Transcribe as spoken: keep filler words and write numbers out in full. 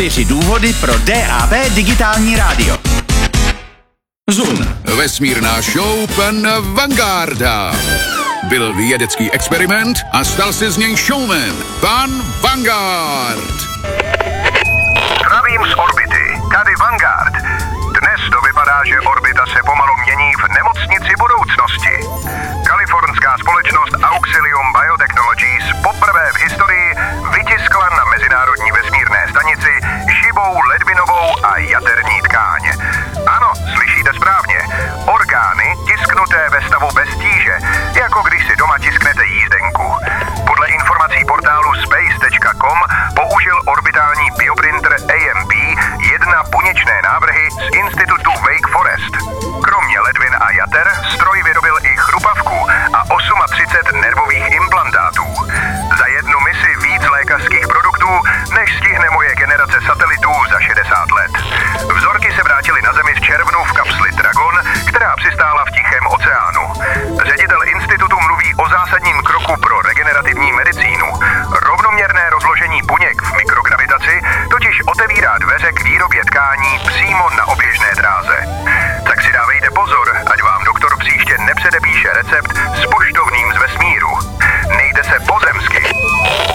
Čtyři důvody pro D A B digitální rádio. Zoom. Vesmírná show pana Vangarda. Byl vědecký experiment a stal se z něj showman. Pan Vanguard. Zdravím z orbity. Tady Vanguard. Dnes to vypadá, že orbita se pomalu mění v nemocnici budoucnosti. Kalifornská společnost Auxilium Biotechnologies poprvé v historii vytiskla na mezinárodní vesmírné stanici živou ledvinovou a jaterní tkáň. Ano, slyšíte správně. Orgány tisknuté ve stavu bez tíže, jako když si doma tisknete jízdenku. Podle informací portálu space tečka com použil orbitální bioprinter A M P jedna buněčné návrhy z institutu Wake Forest. Kromě ledvin a jater stroj vyrobil i chrupavku a třicet osm nervových implantátů. Za jednu misi víc lékařských produktů, než stihne moje generace satelitů za šedesát let. Vzorky se vrátily na Zemi v červnu v kapsli Dragon, která přistála v Tichém oceánu. Ředitel institutu mluví o zásadním kroku pro regenerativní medicínu. Rovnoměrné rozložení buněk v mikrogravitaci totiž otevírá dveře k výrobě tkání přímo na oběžné